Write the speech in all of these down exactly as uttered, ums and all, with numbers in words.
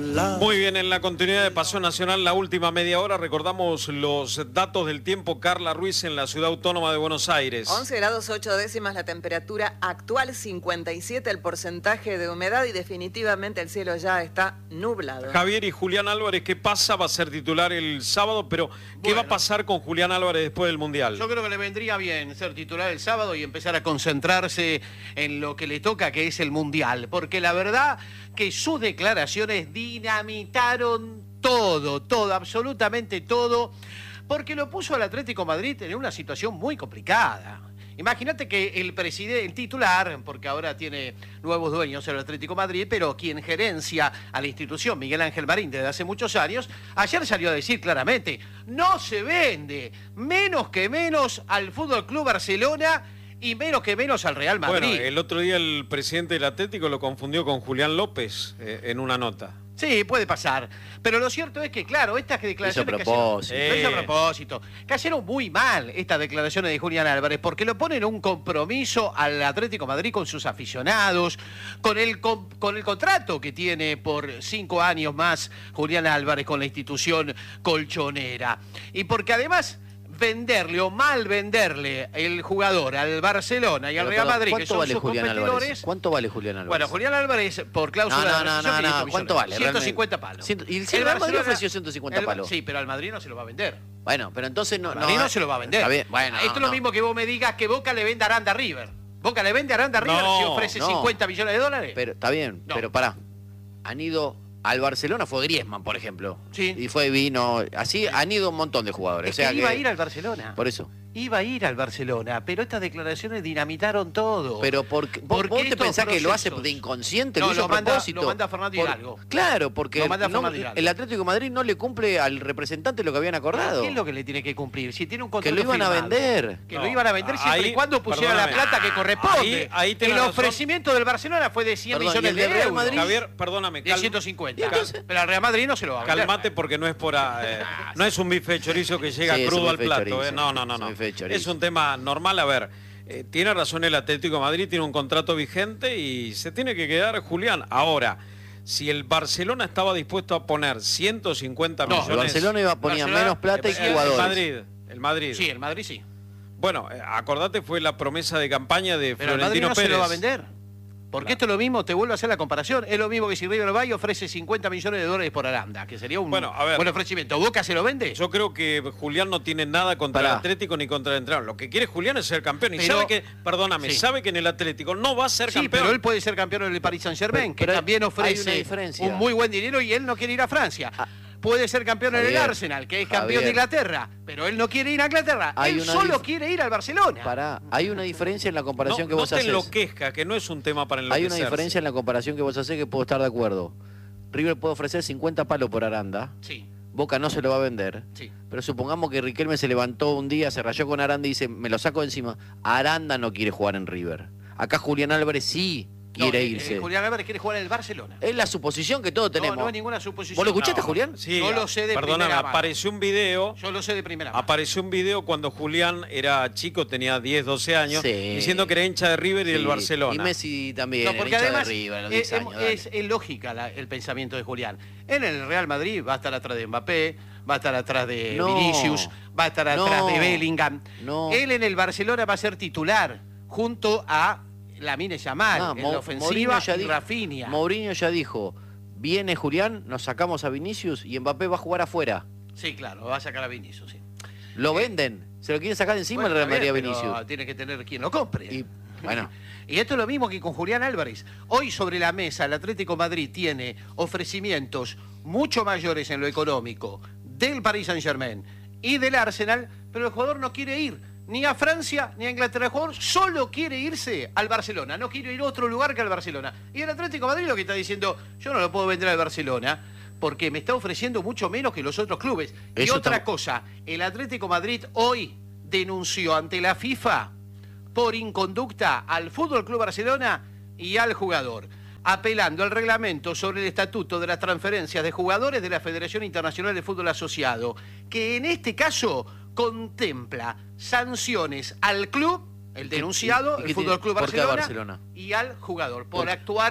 Muy bien, en la continuidad de Paseo Nacional, la última media hora, recordamos los datos del tiempo. Carla Ruiz en la Ciudad Autónoma de Buenos Aires. once grados ocho décimas la temperatura actual, cincuenta y siete el porcentaje de humedad y definitivamente el cielo ya está nublado. Javier y Julián Álvarez, ¿qué pasa? Va a ser titular el sábado, pero ¿qué Bueno. va a pasar con Julián Álvarez después del Mundial? Yo creo que le vendría bien ser titular el sábado y empezar a concentrarse en lo que le toca, que es el Mundial. Porque la verdad que sus declaraciones dinamitaron todo, todo, absolutamente todo, porque lo puso al Atlético Madrid en una situación muy complicada. Imagínate que el presidente, el titular, porque ahora tiene nuevos dueños el Atlético Madrid, pero quien gerencia a la institución, Miguel Ángel Marín, desde hace muchos años, ayer salió a decir claramente, no se vende, menos que menos al Fútbol Club Barcelona y menos que menos al Real Madrid. Bueno, el otro día el presidente del Atlético lo confundió con Julián López eh, en una nota. Sí, puede pasar. Pero lo cierto es que, claro, estas declaraciones... Hizo a propósito. Cayeron, lo hizo a propósito. Cayeron muy mal estas declaraciones de Julián Álvarez, porque lo ponen un compromiso al Atlético de Madrid con sus aficionados, con el, con, con el contrato que tiene por cinco años más Julián Álvarez con la institución colchonera. Y porque además... venderle o mal venderle el jugador al Barcelona y al Pero, Real perdón, Madrid, que ¿cuánto son vale sus Julián competidores... Álvarez? ¿Cuánto vale Julián Álvarez? Bueno, Julián Álvarez, por cláusula No, no, de no, rescisión, no, no. quinientos ¿Cuánto millones. vale? ciento Realmente? cincuenta palos. Ciento- y el El Real Madrid Barcelona- ofreció ciento cincuenta el- palos. Sí, pero al Madrid no se lo va a vender. Bueno, pero entonces no... Al Madrid no, se lo va a vender. Está bien, bueno, Esto es no. lo mismo que vos me digas que Boca le vende a Aranda a River. Boca le vende a Aranda a River No, si ofrece no. cincuenta millones de dólares. Pero está bien, No. pero pará. Han ido al Barcelona, fue Griezmann, por ejemplo. Sí. Y fue Vino, así han ido un montón de jugadores. Es o sea que iba que- a ir al Barcelona. Por eso. Iba a ir al Barcelona, pero estas declaraciones dinamitaron todo. Pero porque, ¿vos, Porque vos te estos pensás que lo hace procesos- de inconsciente? No, lo hizo lo a manda- propósito. lo manda Fernando Por- Hidalgo. Claro, porque Lo manda no- Fernando Hidalgo. el Atlético de Madrid no le cumple al representante lo que habían acordado. ¿Qué es lo que le tiene que cumplir? Si tiene un Que contrato lo iban a firmado. vender. Que No, lo iban a vender siempre ahí- y cuando pusiera la perdóname. plata que corresponde. Ahí- ahí tenés el razón. ofrecimiento del Barcelona fue de cien Perdón, millones ¿y el de del Real euros. Madrid? Javier, perdóname. De cal- ciento cincuenta. ¿Y entonces? Pero al Real Madrid no se lo va a vender. Calmate porque no es por a- eh, no es un bife de chorizo que llega Sí, es un crudo al bife de plato. chorizo. eh. No, no, no, Es un no. bife de chorizo. Es un tema normal. A ver, eh, tiene razón el Atlético de Madrid, tiene un contrato vigente y se tiene que quedar Julián. Ahora, si el Barcelona estaba dispuesto a poner ciento cincuenta No, el millones... El Barcelona iba a poner Barcelona- menos plata y el, el jugadores. Madrid, el Madrid. Sí, el Madrid sí. Bueno, eh, acordate, fue la promesa de campaña de Pero el Madrid Florentino no Pérez. se lo va a vender. Porque esto es lo mismo, te vuelvo a hacer la comparación, es lo mismo que si River va y ofrece cincuenta millones de dólares por Aranda, que sería un Bueno, a ver. buen ofrecimiento. ¿Boca se lo vende? Yo creo que Julián no tiene nada contra Pará. el Atlético ni contra el entrenador. Lo que quiere Julián es ser campeón. Y Pero- sabe que, perdóname, Sí. sabe que en el Atlético no va a ser Sí, campeón. pero él puede ser campeón en el Paris Saint-Germain, Pero- que pero hay- también hay ofrece una diferencia. un muy buen dinero y él no quiere ir a Francia. Ah, Puede ser campeón en el Javier, Arsenal, que es campeón Javier. de Inglaterra, pero él no quiere ir a Inglaterra. Hay él una solo dif- quiere ir al Barcelona. Pará, hay una diferencia en la comparación no, que no vos te haces. enloquezca, que no es un tema para enloquecerse. Hay una diferencia en la comparación que vos haces que puedo estar de acuerdo. River puede ofrecer cincuenta palos por Aranda. Sí, Boca no se lo va a vender. sí. Pero supongamos que Riquelme se levantó un día, se rayó con Aranda y dice, me lo saco de encima. Aranda no quiere jugar en River. Acá Julián Álvarez sí quiere No, eh, irse. eh, Julián Álvarez quiere jugar en el Barcelona. Es la suposición que todos tenemos. No, no hay ninguna suposición. ¿Vos lo escuchaste, No. Julián? Sí, Yo lo sé de perdóname, primera mano. apareció un video. Yo lo sé de primera mano. Apareció un video cuando Julián era chico, tenía diez, doce años, Sí. diciendo que era hincha de River y Sí, del Barcelona. Y Messi también, No, era porque hincha además de River a los es, diez años. dale. es- es lógica la- el pensamiento de Julián. En el Real Madrid va a estar atrás de Mbappé, va a estar atrás de No. Vinicius, va a estar No. atrás de Bellingham. No. Él en el Barcelona va a ser titular junto a Lamine Yamal No, en Mo- la ofensiva Mourinho ya y dijo- Rafinha. Mourinho ya dijo, viene Julián, nos sacamos a Vinicius y Mbappé va a jugar afuera. Sí, claro, va a sacar a Vinicius. Sí. Lo venden, se lo quieren sacar de encima Bueno, el Real Madrid a está bien, pero Vinicius. tiene que tener quien lo compre. Y bueno, Y esto es lo mismo que con Julián Álvarez. Hoy sobre la mesa el Atlético de Madrid tiene ofrecimientos mucho mayores en lo económico del Paris Saint-Germain y del Arsenal, pero el jugador no quiere ir ni a Francia ni a Inglaterra. El jugador solo quiere irse al Barcelona, no quiere ir a otro lugar que al Barcelona. Y el Atlético de Madrid lo que está diciendo, yo no lo puedo vender al Barcelona porque me está ofreciendo mucho menos que los otros clubes. Y Eso otra está- cosa, el Atlético de Madrid hoy denunció ante la FIFA por inconducta al Fútbol Club Barcelona y al jugador, apelando al reglamento sobre el estatuto de las transferencias de jugadores de la Federación Internacional de Fútbol Asociado, que en este caso contempla sanciones al club, el denunciado, y- y el qué Fútbol tiene- Club por qué a Barcelona, Barcelona? y al jugador, por ¿Por qué? actuar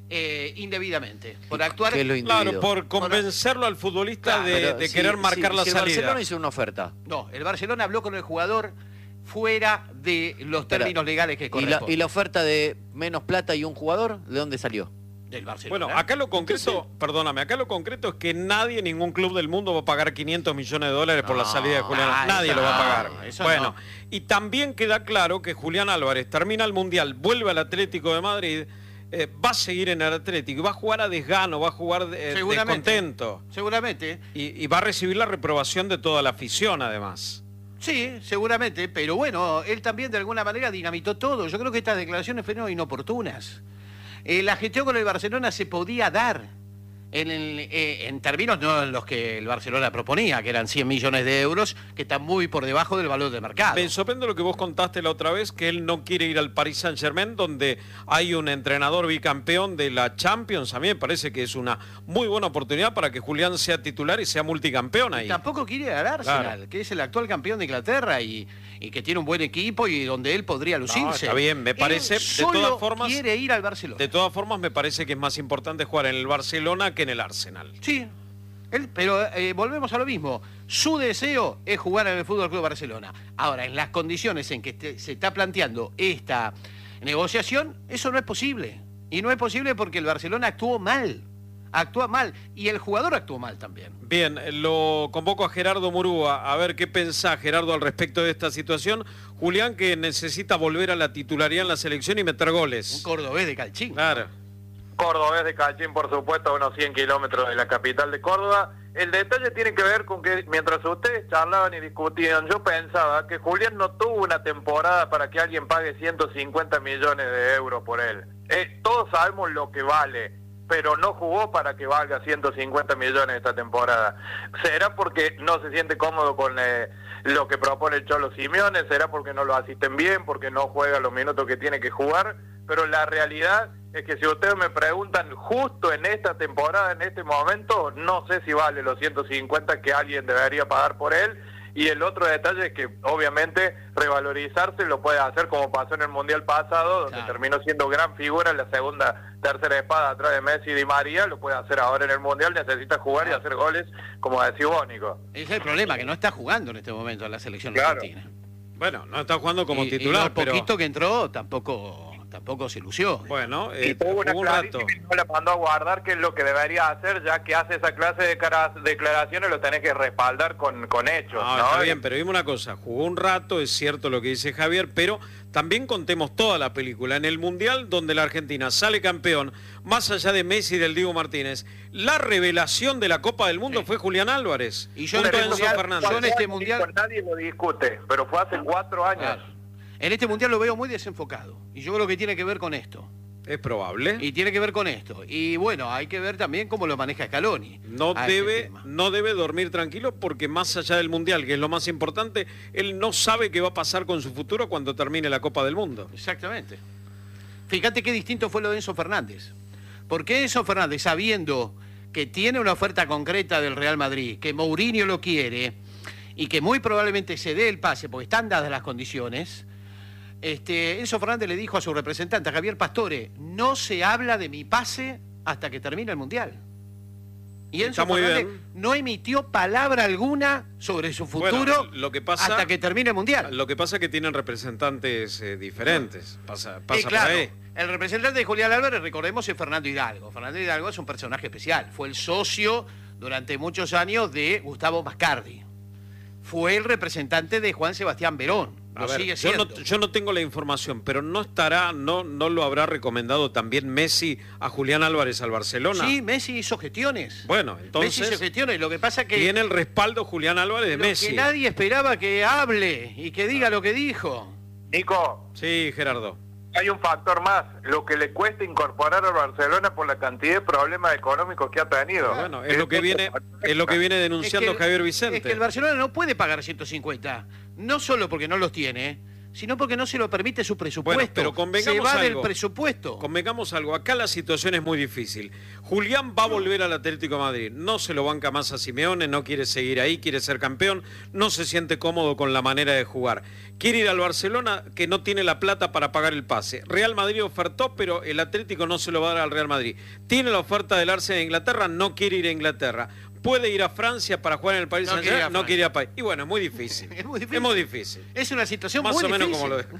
eh, indebidamente, por actuar... ¿Qué es lo indebido? Claro, por convencerlo al futbolista Claro, de, Pero de si- querer si- marcar la si el salida. Barcelona hizo una oferta. No, el Barcelona habló con el jugador fuera de los Espera, términos legales que ¿Y la, corresponden. ¿Y la oferta de menos plata y un jugador? ¿De dónde salió? Del Barcelona. Bueno, acá lo concreto, Entonces, perdóname, acá lo concreto es que nadie, ningún club del mundo va a pagar quinientos millones de dólares por la No, salida de Julián. ah, Nadie eso lo va a no, pagar. eso Bueno, no. y también queda claro que Julián Álvarez termina el Mundial, vuelve al Atlético de Madrid, eh, va a seguir en el Atlético, y va a jugar a desgano, va a jugar eh, Seguramente. descontento. Seguramente. Y, y va a recibir la reprobación de toda la afición, además. Sí, seguramente, pero bueno, él también de alguna manera dinamitó todo. Yo creo que estas declaraciones fueron inoportunas. Eh, la gestión con el Barcelona se podía dar en, el- eh, en términos no en los que el Barcelona proponía, que eran cien millones de euros, que están muy por debajo del valor de mercado. Me sorprende lo que vos contaste la otra vez, que él no quiere ir al Paris Saint-Germain, donde hay un entrenador bicampeón de la Champions. A mí me parece que es una muy buena oportunidad para que Julián sea titular y sea multicampeón ahí. Tampoco quiere ir al Arsenal, Claro. que es el actual campeón de Inglaterra y, y que tiene un buen equipo y donde él podría lucirse. está bien, me Él parece, de solo todas formas- quiere ir al Barcelona. De todas formas, me parece que es más importante jugar en el Barcelona que en el Arsenal. Sí, él, pero eh, volvemos a lo mismo. Su deseo es jugar en el Fútbol Club Barcelona. Ahora, en las condiciones en que te- se está planteando esta negociación, eso no es posible. Y no es posible porque el Barcelona actuó mal. Actúa mal. Y el jugador actuó mal también. Bien, lo convoco a Gerardo Murúa, a ver qué pensá Gerardo al respecto de esta situación. Julián, que necesita volver a la titularidad en la selección y meter Un goles. cordobés de Calchín. Claro. Córdoba es de Cachín, por supuesto, a unos cien kilómetros de la capital de Córdoba. El detalle tiene que ver con que mientras ustedes charlaban y discutían, yo pensaba que Julián no tuvo una temporada para que alguien pague ciento cincuenta millones de euros por él. Eh, todos sabemos lo que vale, pero no jugó para que valga ciento cincuenta millones esta temporada. ¿Será porque no se siente cómodo con eh, lo que propone el Cholo Simeone? ¿Será porque no lo asisten bien? ¿Porque no juega los minutos que tiene que jugar? Pero la realidad es que si ustedes me preguntan justo en esta temporada, en este momento, no sé si vale los ciento cincuenta que alguien debería pagar por él. Y el otro detalle es que obviamente revalorizarse lo puede hacer como pasó en el Mundial pasado, donde Claro. terminó siendo gran figura en la segunda, tercera espada atrás de Messi y Di María, lo puede hacer ahora en el Mundial, necesita jugar y hacer goles, como decía Bónico. Ese es el problema, que no está jugando en este momento en la selección Claro. argentina. Bueno, no está jugando como y, titular, y lo pero... poquito que entró tampoco, tampoco se lució. Bueno, Y eh, tuvo una jugó un rato. clarísima y no la mandó a guardar, que es lo que debería hacer, ya que hace esa clase de cara- declaraciones, lo tenés que respaldar con, con hechos, No, ¿no? está bien, pero dime una cosa, jugó un rato, es cierto lo que dice Javier, pero también contemos toda la película. En el Mundial donde la Argentina sale campeón, más allá de Messi y del Diego Martínez, la revelación de la Copa del Mundo Sí. fue Julián Álvarez, Y yo junto en a el Enzo Mundial- Fernández. yo en este mundial- Nadie lo discute, pero fue hace cuatro años. Claro. En este mundial lo veo muy desenfocado. Y yo creo que tiene que ver con esto. Es probable. Y tiene que ver con esto. Y bueno, hay que ver también cómo lo maneja Scaloni. No a este debe, tema. no debe dormir tranquilo porque más allá del Mundial, que es lo más importante, él no sabe qué va a pasar con su futuro cuando termine la Copa del Mundo. Exactamente. Fíjate qué distinto fue lo de Enzo Fernández. Porque Enzo Fernández, sabiendo que tiene una oferta concreta del Real Madrid, que Mourinho lo quiere y que muy probablemente se dé el pase porque están dadas las condiciones, este, Enzo Fernández le dijo a su representante, a Javier Pastore, no se habla de mi pase hasta que termine el Mundial. Y Enzo Está muy Fernández bien. no emitió palabra alguna sobre su Bueno, futuro lo que pasa- hasta que termine el Mundial. Lo que pasa es que tienen representantes eh, diferentes. Pasa, pasa Eh, claro, por ahí. el representante de Julián Álvarez, recordemos, es Fernando Hidalgo. Fernando Hidalgo es un personaje especial. Fue el socio durante muchos años de Gustavo Mascardi. Fue el representante de Juan Sebastián Verón. A Lo ver, sigue yo, siendo. no, yo no tengo la información, pero no estará, no, no lo habrá recomendado también Messi a Julián Álvarez al Barcelona. Sí, Messi hizo gestiones. Bueno, Messi entonces hizo gestiones. Lo que pasa es que, tiene el respaldo Julián Álvarez de lo Messi. que nadie esperaba que hable y que diga lo que dijo. Nico, Sí, Gerardo. hay un factor más, lo que le cuesta incorporar a Barcelona por la cantidad de problemas económicos que ha tenido. Bueno, es lo que viene, es lo que viene denunciando Es que el- Javier Vicente. Es que el Barcelona no puede pagar ciento cincuenta. No solo porque no los tiene, sino porque no se lo permite su presupuesto. Bueno, pero convengamos se va algo. del presupuesto. Convengamos algo, acá la situación es muy difícil. Julián va a volver al Atlético de Madrid, no se lo banca más a Simeone, no quiere seguir ahí, quiere ser campeón, no se siente cómodo con la manera de jugar. Quiere ir al Barcelona, que no tiene la plata para pagar el pase. Real Madrid ofertó, pero el Atlético no se lo va a dar al Real Madrid. Tiene la oferta del Arsenal de Inglaterra, no quiere ir a Inglaterra. Puede ir a Francia para jugar en el Paris No quiere ir a Saint-Germain, no Francia. quiere ir a París. Y bueno, es muy difícil. Es muy difícil. Es muy difícil. Es una situación Más muy o menos difícil. como lo de...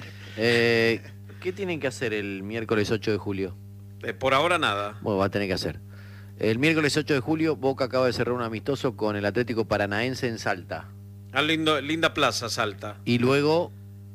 Eh, ¿Qué tienen que hacer el miércoles ocho de julio? Eh, por ahora nada. Bueno, va a tener que hacer. El miércoles ocho de julio, Boca acaba de cerrar un amistoso con el Atlético Paranaense en Salta. Ah, lindo, linda plaza, Salta. Y luego,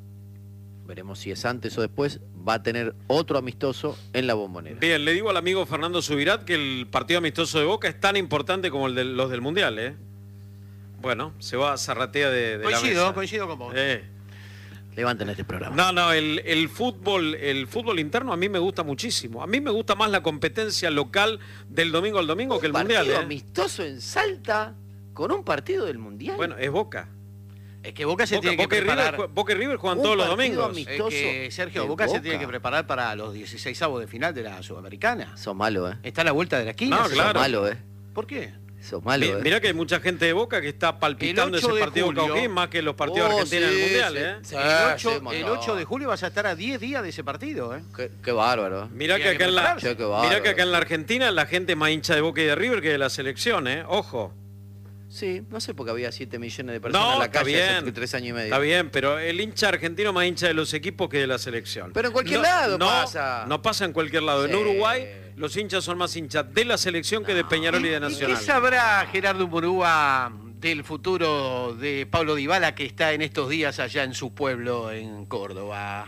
veremos si es antes o después, va a tener otro amistoso en la Bombonera. Bien, le digo al amigo Fernando Subirat que el partido amistoso de Boca es tan importante como el de los del Mundial, ¿eh? Bueno, se va a Zarratea de, de la Coincido, mesa. coincido con vos. Eh. Levanten este programa. No, no, el, el fútbol, el fútbol interno a mí me gusta muchísimo. A mí me gusta más la competencia local del domingo al domingo que el partido Mundial, ¿eh? amistoso en Salta con un partido del Mundial. Bueno, es Boca. Es que Boca se Boca, tiene que Boca y preparar. River, Boca y River juegan Un todos los partido domingos. amistoso. Es que, Sergio, de Boca, se Boca. tiene que preparar para los dieciseisavos de final de la Sudamericana. Sos malo, ¿eh? Está a la vuelta de la esquina. No, ese- claro. Sos malo, ¿eh? ¿Por qué? Sos malo, Mi- ¿eh? Mirá que hay mucha gente de Boca que está palpitando El ocho ese de partido julio. Cauquín más que los partidos Oh, argentinos sí, del Mundial, sí. ¿eh? Sí, El ocho, sí, el mandó. ocho de julio vas a estar a diez días de ese partido, ¿eh? Qué, qué bárbaro. Mirá que, Tiene que acá en la, prepararse. Che, qué mirá bárbaro. que acá en la Argentina la gente es más hincha de Boca y de River que de la selección, ¿eh? Ojo. Sí, no sé por qué había siete millones de personas No, en la está calle hace bien. tres años y medio. Está bien, pero el hincha argentino más hincha de los equipos que de la selección. Pero en cualquier No- lado no, pasa. No pasa en cualquier lado. En Sí. Uruguay los hinchas son más hinchas de la selección que de Peñarol y de ¿Y Nacional. qué sabrá Gerardo Murúa del futuro de Pablo Dybala, que está en estos días allá en su pueblo, en Córdoba?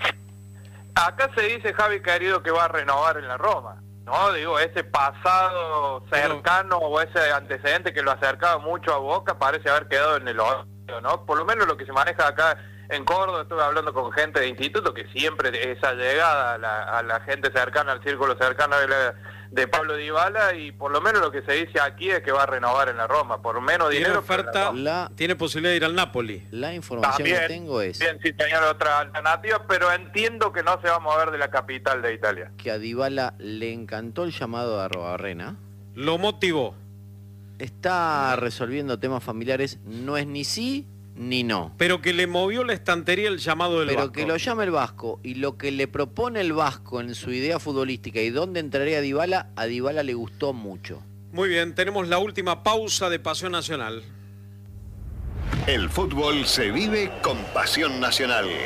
Acá se dice, Javi querido, que va a renovar en la Roma. No, digo, ese pasado cercano o ese antecedente que lo acercaba mucho a Boca parece haber quedado en el olvido, ¿no? Por lo menos lo que se maneja acá en Córdoba, estuve hablando con gente de instituto que siempre esa llegada a la, a la gente cercana, al círculo cercano de, la- de Pablo Dybala, y por lo menos lo que se dice aquí es que va a renovar en la Roma, por menos Tiene dinero. pero en la oferta, Roma. La, tiene posibilidad de ir al Napoli. la información que También, tengo es bien, sí tenía otra alternativa, pero entiendo que no se va a mover de la capital de Italia. que a Dybala le encantó el llamado de Arrobarrena. Lo motivó. Está resolviendo temas familiares, no es ni sí ni no. Pero que le movió la estantería el llamado del Pero Vasco. que lo llame el Vasco y lo que le propone el Vasco en su idea futbolística y dónde entraría Dybala, a Dybala le gustó mucho. Muy bien, tenemos la última pausa de Pasión Nacional. El fútbol se vive con pasión nacional.